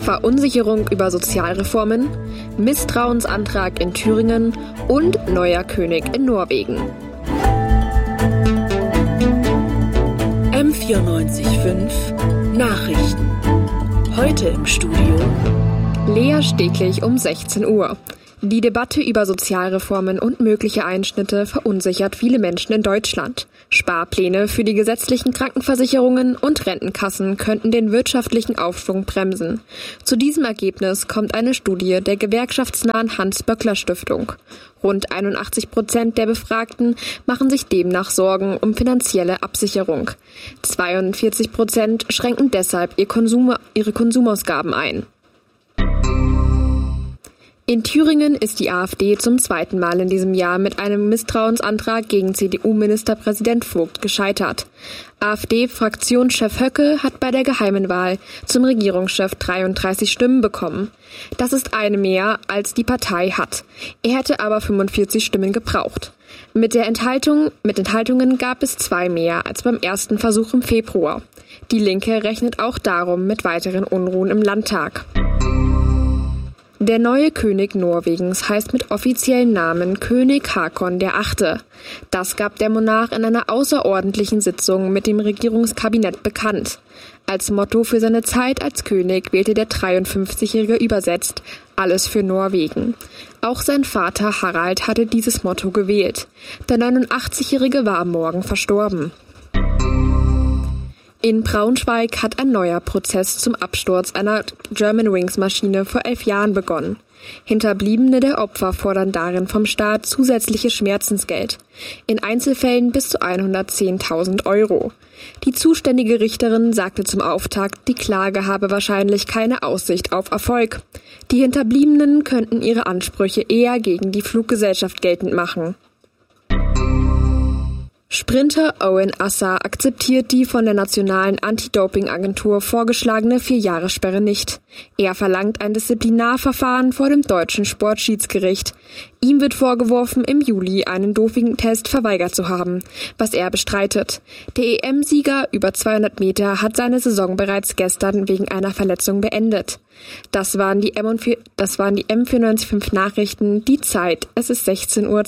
Verunsicherung über Sozialreformen, Misstrauensantrag in Thüringen und neuer König in Norwegen. M94.5 Nachrichten. Heute im Studio Lea Steglich um 16 Uhr. Die Debatte über Sozialreformen und mögliche Einschnitte verunsichert viele Menschen in Deutschland. Sparpläne für die gesetzlichen Krankenversicherungen und Rentenkassen könnten den wirtschaftlichen Aufschwung bremsen. Zu diesem Ergebnis kommt eine Studie der gewerkschaftsnahen Hans-Böckler-Stiftung. Rund 81% der Befragten machen sich demnach Sorgen um finanzielle Absicherung. 42% schränken deshalb ihre Konsumausgaben ein. In Thüringen ist die AfD zum zweiten Mal in diesem Jahr mit einem Misstrauensantrag gegen CDU-Ministerpräsident Vogt gescheitert. AfD-Fraktionschef Höcke hat bei der geheimen Wahl zum Regierungschef 33 Stimmen bekommen. Das ist eine mehr, als die Partei hat. Er hätte aber 45 Stimmen gebraucht. Mit Enthaltungen gab es 2 mehr als beim ersten Versuch im Februar. Die Linke rechnet auch darum mit weiteren Unruhen im Landtag. Der neue König Norwegens heißt mit offiziellen Namen König Haakon VIII. Das gab der Monarch in einer außerordentlichen Sitzung mit dem Regierungskabinett bekannt. Als Motto für seine Zeit als König wählte der 53-Jährige übersetzt Alles für Norwegen. Auch sein Vater Harald hatte dieses Motto gewählt. Der 89-Jährige war am Morgen verstorben. In Braunschweig hat ein neuer Prozess zum Absturz einer Germanwings-Maschine vor 11 Jahren begonnen. Hinterbliebene der Opfer fordern darin vom Staat zusätzliches Schmerzensgeld. In Einzelfällen bis zu 110.000 Euro. Die zuständige Richterin sagte zum Auftakt, die Klage habe wahrscheinlich keine Aussicht auf Erfolg. Die Hinterbliebenen könnten ihre Ansprüche eher gegen die Fluggesellschaft geltend machen. Sprinter Owen Assar akzeptiert die von der Nationalen Anti-Doping-Agentur vorgeschlagene 4-Jahres-Sperre nicht. Er verlangt ein Disziplinarverfahren vor dem deutschen Sportschiedsgericht. Ihm wird vorgeworfen, im Juli einen Dopingtest verweigert zu haben, was er bestreitet. Der EM-Sieger über 200 Meter hat seine Saison bereits gestern wegen einer Verletzung beendet. Das waren die M94.5 Nachrichten. Die Zeit, es ist 16:02 Uhr.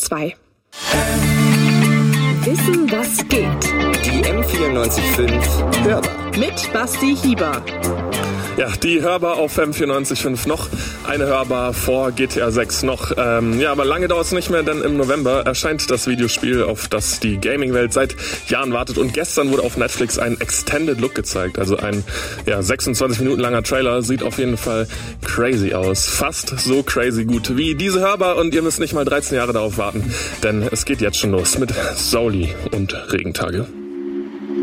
Wissen, was geht. Die M94.5 Hörbar. Mit Basti Hieber. Ja, die Hörbar auf M94.5 noch. Eine Hörbar vor GTA 6 noch. Aber lange dauert es nicht mehr, denn im November erscheint das Videospiel, auf das die Gaming-Welt seit Jahren wartet. Und gestern wurde auf Netflix ein Extended Look gezeigt. Also ein 26 Minuten langer Trailer. Sieht auf jeden Fall crazy aus. Fast so crazy gut wie diese Hörbar. Und ihr müsst nicht mal 13 Jahre darauf warten, denn es geht jetzt schon los mit Sauli und Regentage.